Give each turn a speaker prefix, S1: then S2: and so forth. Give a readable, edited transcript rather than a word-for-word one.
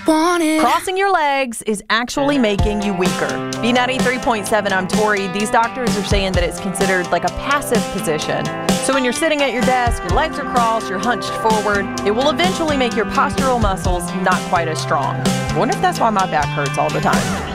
S1: want it.
S2: Crossing your legs is actually making you weaker. B93.7, I'm Tori. These doctors are saying that it's considered like a passive position. So when you're sitting at your desk, your legs are crossed, you're hunched forward, it will eventually make your postural muscles not quite as strong. I wonder if that's why my back hurts all the time.